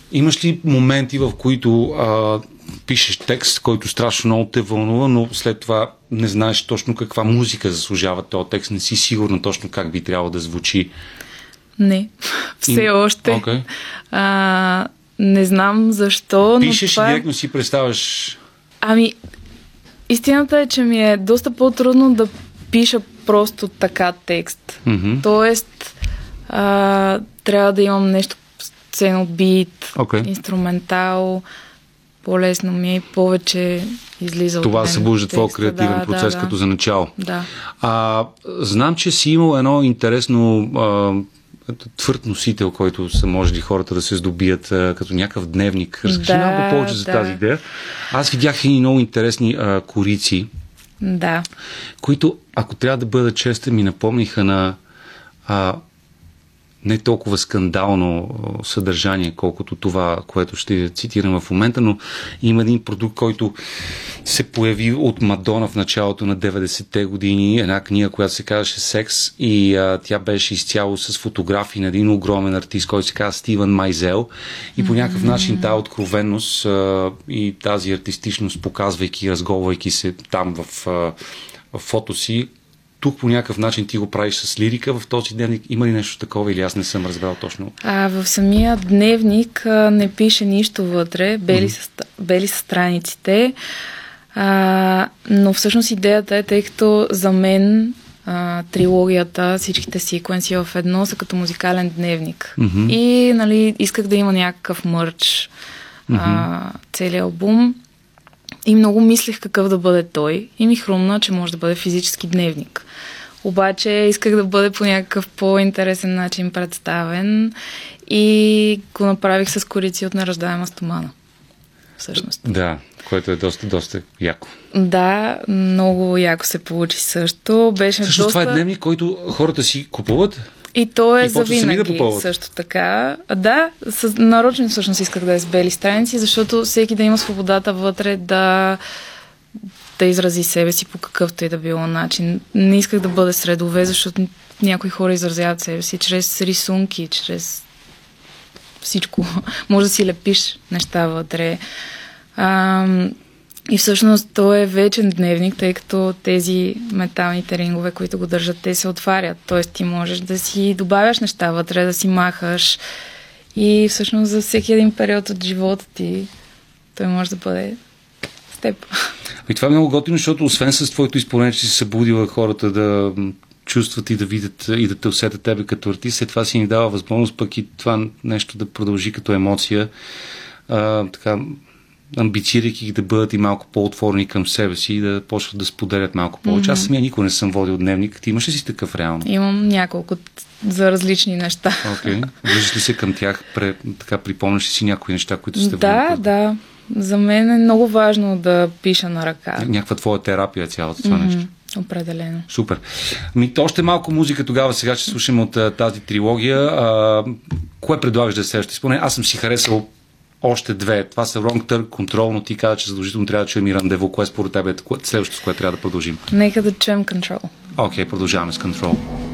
Имаш ли моменти, в които пишеш текст, който страшно много те вълнува, но след това не знаеш точно каква музика заслужава този текст, не си сигурна точно как би трябвало да звучи? Не, все още. Okay. Не знам защо. Пишеш и директно си представяш? Истината е, че ми е доста по-трудно да пиша просто така текст. Mm-hmm. Тоест, трябва да имам нещо сцено, бит, инструментал. По-лесно ми е и повече излиза това от се събужда твой креативен процес като за начало. Да. Знам, че си имал едно интересно твърд носител, който са можели хората да се здобият като някакъв дневник. Разкажи малко повече за тази идея. Аз видях и много интересни корици, които, ако трябва да бъда честен, ми напомниха на не толкова скандално съдържание, колкото това, което ще цитирам в момента, но има един продукт, който се появи от Мадона в началото на 90-те години, една книга, която се казваше Секс, и тя беше изцяло с фотографии на един огромен артист, който се казва Стивън Майзел, и по някакъв начин тази откровенност и тази артистичност, показвайки, разговаряйки се там в фото си, тук по някакъв начин ти го правиш с лирика в този дневник. Има ли нещо такова или аз не съм разбрал точно? В самия дневник не пише нищо вътре. Бели са страниците. Но всъщност идеята е, тъй като за мен трилогията, всичките секвенси в едно са като музикален дневник. Mm-hmm. И исках да има някакъв мърч целият албум. И много мислех какъв да бъде той. И ми хрумна, че може да бъде физически дневник. Обаче исках да бъде по някакъв по-интересен начин представен и го направих с корици от неръждаема стомана. Всъщност. Да, което е доста яко. Да, много яко се получи също. Също това е дневник, който хората си купуват? И то е за винаги също така. Да, нарочно всъщност исках да е с бели страници, защото всеки да има свободата вътре да изрази себе си по какъвто и да било начин. Не исках да бъде с редове, защото някои хора изразяват себе си чрез рисунки, чрез всичко. Може да си лепиш неща вътре. И всъщност той е вечен дневник, тъй като тези металните рингове, които го държат, те се отварят. Тоест ти можеш да си добавяш неща вътре, да си махаш. И всъщност за всеки един период от живота ти той може да бъде с теб. И това е много готино, защото освен с твоето изпълнение, че си събудила хората да чувстват и да видят и да те усетят тебе като артист, след това си ни дава възможност пък и това нещо да продължи като емоция. Така, амбицирайки да бъдат и малко по-отворени към себе си и да почват да споделят малко повече. Аз самия никога не съм водил дневник. Ти имаш ли си такъв реално? Имам няколко за различни неща. Виждаш ли се към тях? Така припомняш ли си някои неща, които сте водили? Да. За мен е много важно да пиша на ръка. Някаква твоя терапия цялото това нещо. Определено. Супер. Още малко музика тогава сега ще слушаме от тази трилогия. Кое предлагаш да следващото изпълнение? Аз съм си харесал още две. Това са Wrong Turn, Control, но ти каза, че задължително трябва да чуем и Рандево. Кое според тебе е следващото, с което трябва да продължим? Нека да чуем Control. Окей, продължаваме с Control.